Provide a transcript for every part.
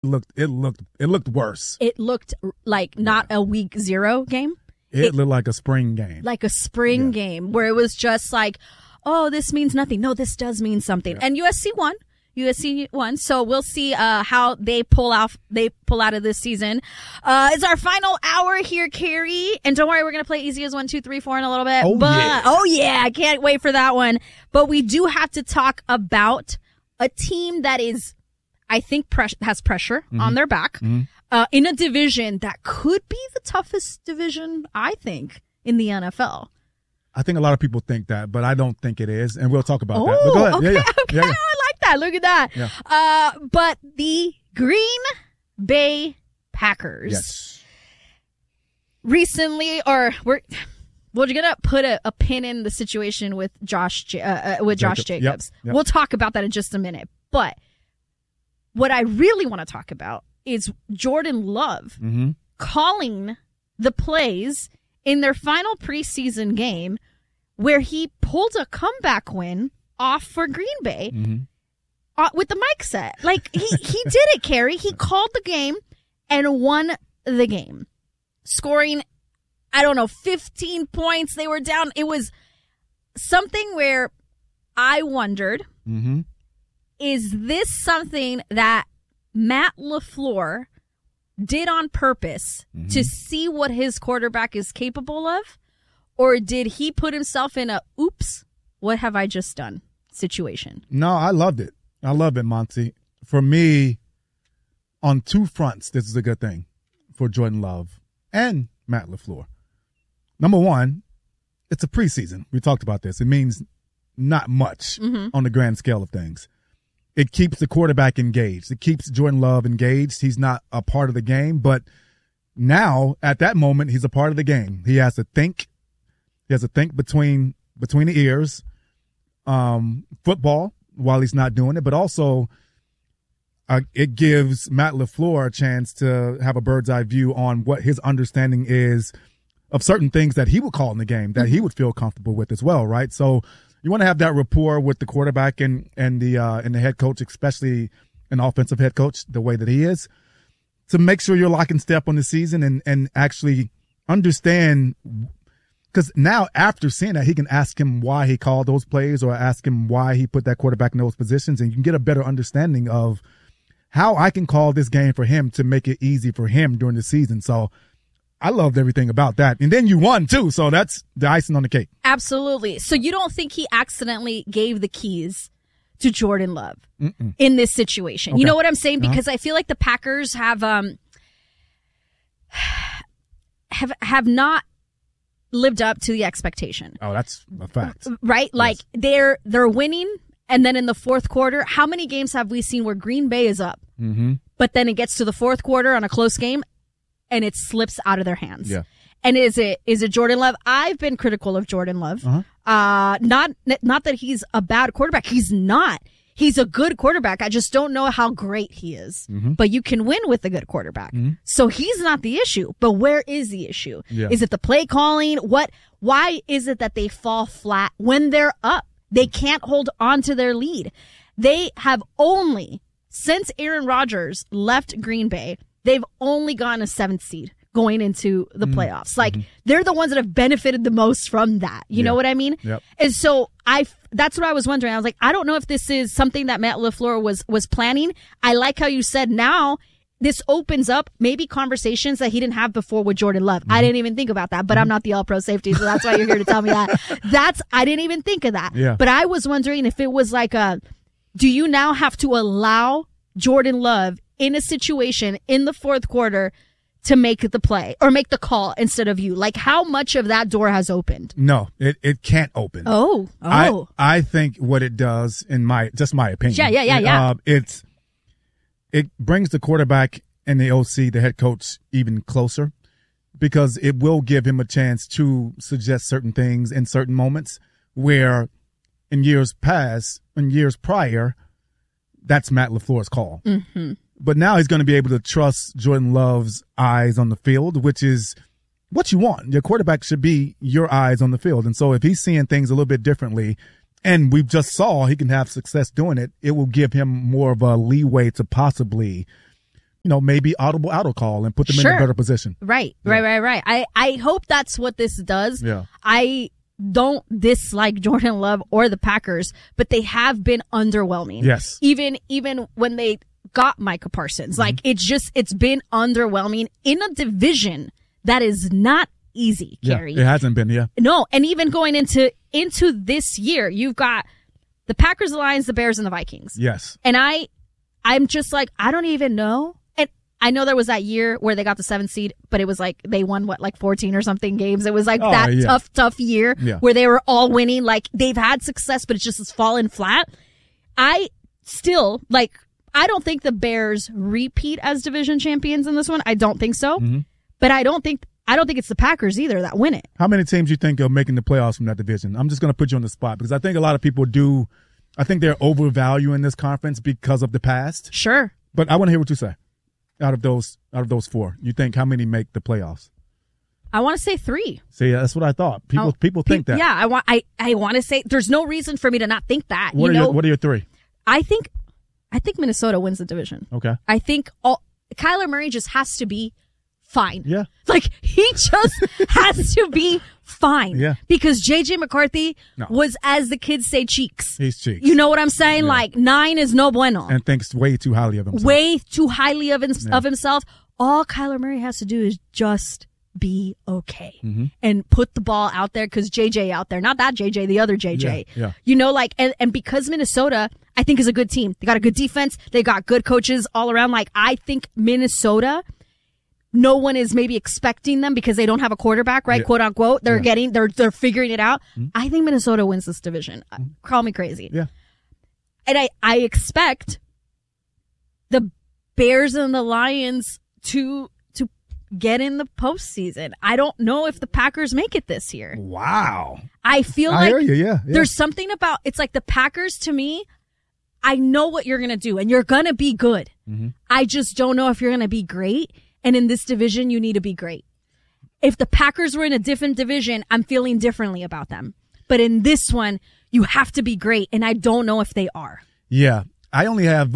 It looked worse. It looked like not a week 0 game. It looked like a spring game. Like a spring game where it was just like, oh, this means nothing. No, this does mean something. And USC won. So we'll see how they pull out of this season. It's our final hour here, Carrie. And don't worry, we're going to play easy as 1, 2, 3, 4 in a little bit. Oh yeah, I can't wait for that one. But we do have to talk about a team that is, I think, has pressure on their back in a division that could be the toughest division, I think, in the NFL. I think a lot of people think that, but I don't think it is, and we'll talk about that. But go ahead. Okay, Yeah. I like that. Look at that. Yeah. But the Green Bay Packers. Yes. Recently, we're gonna put a pin in the situation with Josh Jacobs. Yep. We'll talk about that in just a minute. But what I really want to talk about is Jordan Love calling the plays in their final preseason game where he pulled a comeback win off for Green Bay with the mic set. Like, he did it, Carrie. He called the game and won the game, scoring, 15 points. They were down. It was something where I wondered, is this something that Matt LaFleur did on purpose to see what his quarterback is capable of? Or did he put himself in a, oops, what have I just done situation? No, I loved it. I love it, Monty. For me, on two fronts, this is a good thing for Jordan Love and Matt LaFleur. Number one, it's a preseason. We talked about this. It means not much on the grand scale of things. It keeps the quarterback engaged. It keeps Jordan Love engaged. He's not a part of the game, but now at that moment, he's a part of the game. He has to think. He has to think between the ears, football while he's not doing it, but also it gives Matt LaFleur a chance to have a bird's eye view on what his understanding is of certain things that he would call in the game that he would feel comfortable with as well, right? So you want to have that rapport with the quarterback and the head coach, especially an offensive head coach, the way that he is, to make sure you're lock and step on the season and actually understand. Because now after seeing that, he can ask him why he called those plays or ask him why he put that quarterback in those positions, and you can get a better understanding of how I can call this game for him to make it easy for him during the season. So I loved everything about that. And then you won, too, so that's the icing on the cake. Absolutely. So you don't think he accidentally gave the keys to Jordan Love in this situation? Okay. You know what I'm saying? Because I feel like the Packers have not lived up to the expectation. Oh, that's a fact. Right? Like, they're winning, and then in the fourth quarter, how many games have we seen where Green Bay is up, but then it gets to the fourth quarter on a close game, and it slips out of their hands? Yeah. And is it Jordan Love? I've been critical of Jordan Love. Not that he's a bad quarterback. He's not. He's a good quarterback. I just don't know how great he is. But you can win with a good quarterback. So he's not the issue. But where is the issue? Yeah. Is it the play calling? Why is it that they fall flat when they're up? They can't hold on to their lead. They have only, since Aaron Rodgers left Green Bay, they've only gotten a 7th seed going into the playoffs. Like, they're the ones that have benefited the most from that. You know what I mean? Yep. And so that's what I was wondering. I was like, I don't know if this is something that Matt LaFleur was planning. I like how you said now this opens up maybe conversations that he didn't have before with Jordan Love. I didn't even think about that, but I'm not the all-pro safety, so that's why you're here to tell me that. I didn't even think of that. Yeah. But I was wondering if it was like do you now have to allow Jordan Love in a situation in the fourth quarter to make the play or make the call instead of you? Like, how much of that door has opened? No, it can't open. Oh. I think what it does, in my opinion. Yeah. It brings the quarterback and the OC, the head coach, even closer, because it will give him a chance to suggest certain things in certain moments where in years prior, that's Matt LaFleur's call. But now he's going to be able to trust Jordan Love's eyes on the field, which is what you want. Your quarterback should be your eyes on the field. And so if he's seeing things a little bit differently, and we've just saw he can have success doing it, it will give him more of a leeway to possibly maybe auto call and put them in a better position. Right. I hope that's what this does. Yeah. I don't dislike Jordan Love or the Packers, but they have been underwhelming. Yes. Even when they got Micah Parsons, it's been underwhelming in a division that is not easy, Carrie. Yeah, it hasn't been, yeah. No, and even going into this year, you've got the Packers, the Lions, the Bears, and the Vikings. Yes. And I'm just like, I don't even know. And I know there was that year where they got the 7th seed, but it was like they won 14 or something games. It was like tough year where they were all winning. Like they've had success, but it's just it's fallen flat. I still I don't think the Bears repeat as division champions in this one. I don't think so. Mm-hmm. But I don't think it's the Packers either that win it. How many teams do you think are making the playoffs from that division? I'm just going to put you on the spot because I think a lot of people do. I think they're overvaluing this conference because of the past. Sure. But I want to hear what you say. Out of those 4, you think how many make the playoffs? I want to say 3. See, that's what I thought. People think that. Yeah, I want to say there's no reason for me to not think that. What are your 3? I think Minnesota wins the division. Okay. I think Kyler Murray just has to be fine. Yeah. He just has to be fine. Yeah. Because JJ McCarthy was, as the kids say, cheeks. He's cheeks. You know what I'm saying? Yeah. 9 is no bueno. And thinks way too highly of himself. Way too highly of himself. All Kyler Murray has to do is just be okay and put the ball out there because JJ out there, not that JJ, the other JJ. Yeah. And because Minnesota, I think, is a good team. They got a good defense. They got good coaches all around. I think Minnesota, no one is maybe expecting them because they don't have a quarterback, right? Yeah. Quote unquote. They're figuring it out. Mm-hmm. I think Minnesota wins this division. Call me crazy. Yeah. And I expect the Bears and the Lions to get in the postseason. I don't know if the Packers make it this year. Wow. I feel I hear you, yeah. There's something about, it's like the Packers to me, I know what you're going to do and you're going to be good. Mm-hmm. I just don't know if you're going to be great. And in this division, you need to be great. If the Packers were in a different division, I'm feeling differently about them. But in this one, you have to be great. And I don't know if they are. Yeah. I only have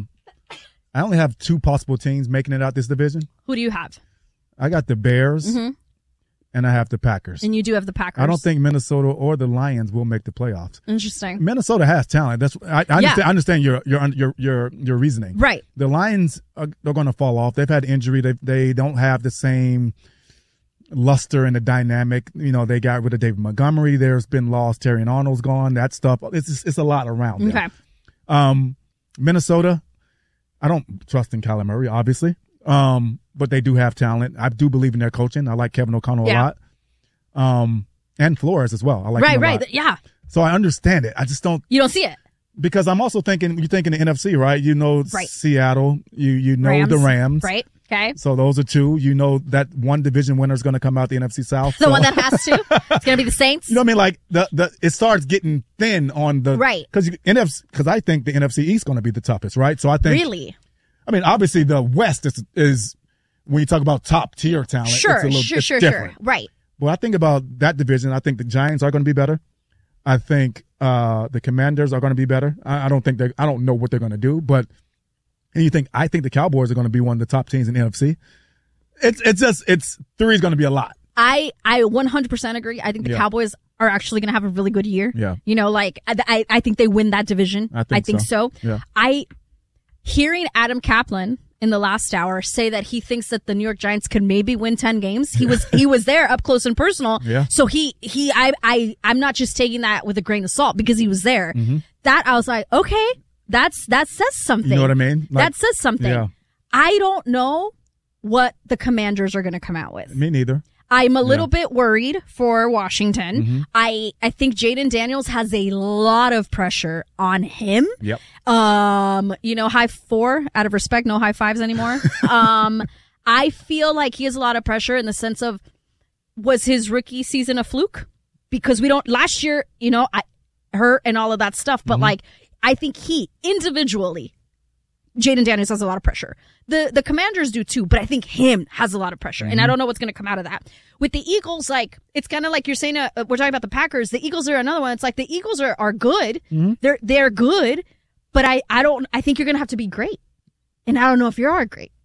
2 possible teams making it out this division. Who do you have? I got the Bears, and I have the Packers. And you do have the Packers. I don't think Minnesota or the Lions will make the playoffs. Interesting. Minnesota has talent. That's I understand your reasoning. Right. The Lions they're going to fall off. They've had injury. They don't have the same luster and the dynamic. They got rid of David Montgomery. There's been loss. Terrion Arnold's gone. That stuff. It's a lot around there. Okay. Minnesota, I don't trust in Kyler Murray, obviously. But they do have talent. I do believe in their coaching. I like Kevin O'Connell a lot. And Flores as well. I like him a lot. Yeah. So I understand it. I just don't. You don't see it. Because I'm also thinking, you're thinking the NFC, right? Seattle. You know Rams. the Rams. Right. Okay. So those are 2. You know that one division winner is going to come out the NFC South. The one that has to. It's going to be the Saints. You know what I mean? Like it starts getting thin on the. Right. Because I think the NFC East is going to be the toughest, right? So I think. Really? I mean, obviously the West is when you talk about top tier talent. Sure. It's different. Right. Well, I think about that division. I think the Giants are going to be better. I think the Commanders are going to be better. I don't know what they're going to do, but I think the Cowboys are going to be one of the top teams in the NFC. It's 3 is going to be a lot. I 100% agree. I think the Cowboys are actually going to have a really good year. Yeah. I think they win that division. I think so. Yeah. Hearing Adam Kaplan in the last hour say that he thinks that the New York Giants could maybe win 10 games. He was there up close and personal. Yeah. So I'm not just taking that with a grain of salt because he was there. Mm-hmm. That I was like, okay, that says something. You know what I mean? That says something. Yeah. I don't know what the Commanders are going to come out with. Me neither. I'm a little bit worried for Washington. Mm-hmm. I think Jaden Daniels has a lot of pressure on him. Yep. High 4 out of respect, no high 5s anymore. I feel like he has a lot of pressure in the sense of, was his rookie season a fluke? Because last year, hurt and all of that stuff. But I think he individually, Jaden Daniels has a lot of pressure. The Commanders do too, but I think him has a lot of pressure. And I don't know what's going to come out of that. With the Eagles, it's kind of like you're saying, we're talking about the Packers. The Eagles are another one. It's like the Eagles are good. Mm-hmm. They're good, but I think you're going to have to be great. And I don't know if you are great.